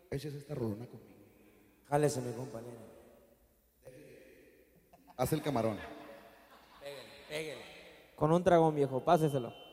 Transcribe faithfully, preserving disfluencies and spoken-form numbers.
Eches esta rolona conmigo. Jálese, mi compañero. Haz el camarón. Con un dragón, viejo, páseselo.